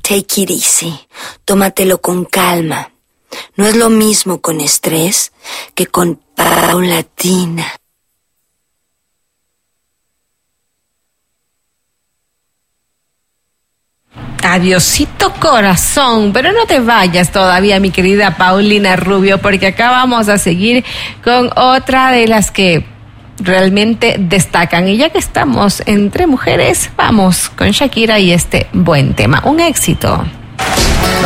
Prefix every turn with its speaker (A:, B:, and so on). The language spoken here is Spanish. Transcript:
A: Take it easy. Tómatelo con calma. No es lo mismo con estrés que con paulatina.
B: Adiosito corazón, pero no te vayas todavía, mi querida Paulina Rubio, porque acá vamos a seguir con otra de las que realmente destacan. Y ya que estamos entre mujeres, vamos con Shakira y este buen tema, un éxito.